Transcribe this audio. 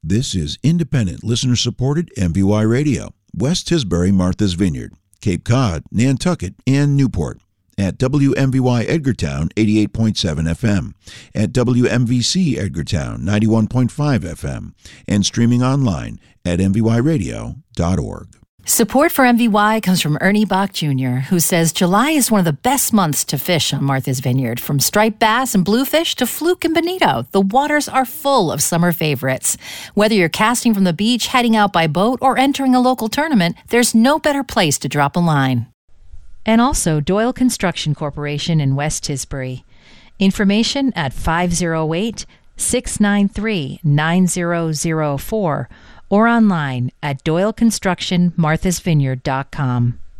This is independent, listener-supported MVY Radio, West Tisbury, Martha's Vineyard, Cape Cod, Nantucket, and Newport. At WMVY Edgartown, 88.7 FM, at WMVC Edgartown, 91.5 FM, and streaming online at mvyradio.org. Support for MVY comes from Ernie Bach Jr., who says July is one of the best months to fish on Martha's Vineyard. From striped bass and bluefish to fluke and bonito, the waters are full of summer favorites. Whether you're casting from the beach, heading out by boat, or entering a local tournament, there's no better place to drop a line. And also Doyle Construction Corporation in West Tisbury. Information at 508-693-9004 or online at doyleconstructionmarthasvineyard.com.